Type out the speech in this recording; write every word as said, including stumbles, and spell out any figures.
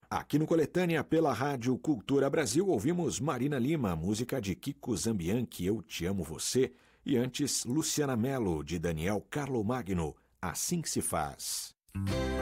Aqui no Coletânea, pela Rádio Cultura Brasil, ouvimos Marina Lima, música de Kiko Zambianchi, Eu Te Amo Você, e antes Luciana Mello, de Daniel Carlo Magno, Assim Que Se Faz.